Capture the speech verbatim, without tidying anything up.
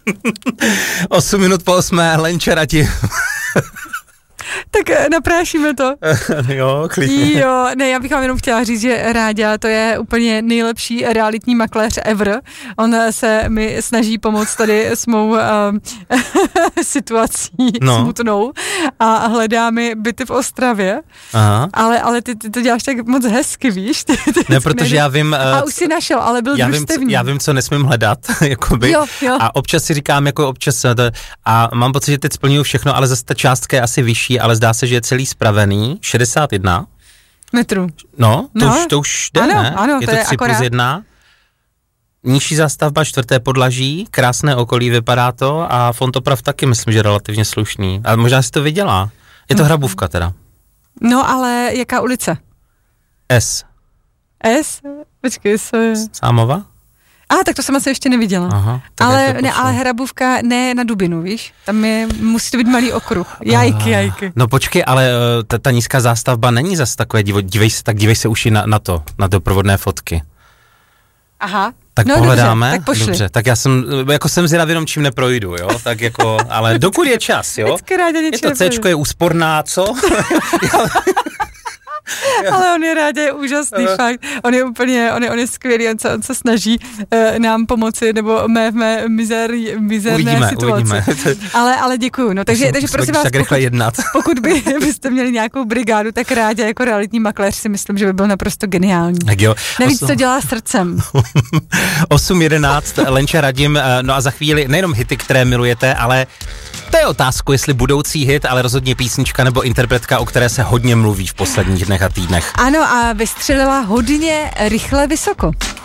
Osm minut po osmé, Lenča Radim. Tak naprášíme to. Jo, klidně. Jo, ne, já bych vám jenom chtěla říct, že Ráďa, to je úplně nejlepší realitní makléř ever. On se mi snaží pomoct tady s mou uh, situací no. smutnou a hledá mi byty v Ostravě. Aha. Ale, ale ty, ty to děláš tak moc hezky, víš? Ty, ty, ne, protože já vím... Uh, a už si našel, ale byl já družstevní. Vím, já vím, co nesmím hledat, jakoby. Jo, jo. A občas si říkám, jako občas, a mám pocit, že teď splňuju všechno, ale zase ta částka je asi vyšší, ale zdá se, že je celý spravený, šedesát jedna metrů. No, to, no. Už, to už jde, ano, ne? Ano, je to, to je tři akorát. plus jedna. Nižší zástavba, čtvrté podlaží, krásné okolí, vypadá to a fontoprav taky myslím, že relativně slušný. Ale možná si to vydělá. Je to hrabůvka teda. No, ale jaká ulice? S. S? Počkej, se... Sámova? A, ah, tak to jsem asi ještě neviděla. Aha, ale, ne, ale hrabůvka ne na Dubinu, víš? Tam je, musí to být malý okruh. Jajky, jajky. No počkej, ale ta, ta nízká zástavba není zas takové, divo, dívej se, tak dívej se už i na, na to, na doprovodné fotky. Aha. Tak no, pohledáme? Dobře, tak pošli. Dobře, tak já jsem, jako jsem zvědavý jenom čím neprojdu, jo? Tak jako, ale dokud je čas, jo? Je to Cčko je úsporná, co? Ale on je Ráďa, je úžasný uh. fakt. On je úplně, on je, on je skvělý, on se, on se snaží uh, nám pomoci, nebo mé, v mé mizer, mizerné uvidíme, situaci. Uvidíme. Ale, ale děkuju. No, takže, takže prosím vás, tak rychle jednat. Pokud by, byste měli nějakou brigádu, tak Ráďa jako realitní makléř si myslím, že by byl naprosto geniální. Tak jo. Navíc to dělá srdcem. osm jedenáct, Lenča Radim, no a za chvíli nejenom hity, které milujete, ale to je otázku, jestli budoucí hit, ale rozhodně písnička nebo interpretka, o které se hodně mluví v posledních dnech a týdnech. Ano, a vystřelila hodně rychle vysoko.